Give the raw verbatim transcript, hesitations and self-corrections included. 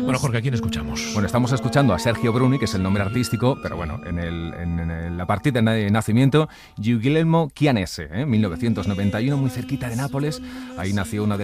Bueno, Jorge, ¿a quién escuchamos? Bueno, estamos escuchando a Sergio Bruni, que es el nombre artístico, pero bueno, en, el, en, en la partida de nacimiento, Guglielmo Chianese, ¿eh? mil novecientos noventa y uno, muy cerquita de Nápoles. Ahí nació una de